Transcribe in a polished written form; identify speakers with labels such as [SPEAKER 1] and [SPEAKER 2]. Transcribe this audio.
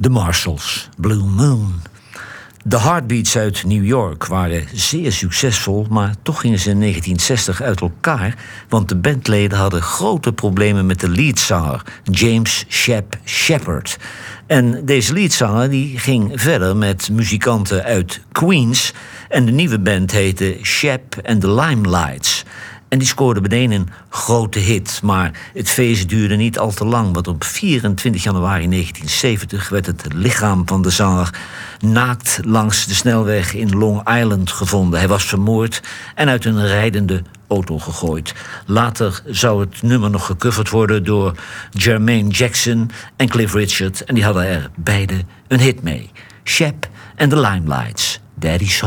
[SPEAKER 1] De Marshalls, Blue Moon. De Heartbeats uit New York waren zeer succesvol, maar toch gingen ze in 1960 uit elkaar, want de bandleden hadden grote problemen met de leadzanger, James Shep Shepherd. En deze leadzanger die ging verder met muzikanten uit Queens en de nieuwe band heette Shep and the Limelights. En die scoorde meteen een grote hit. Maar het feest duurde niet al te lang. Want op 24 januari 1970 werd het lichaam van de zanger naakt langs de snelweg in Long Island gevonden. Hij was vermoord en uit een rijdende auto gegooid. Later zou het nummer nog gecoverd worden door Jermaine Jackson en Cliff Richard. En die hadden er beide een hit mee. Shep and the Limelights, Daddy's Home.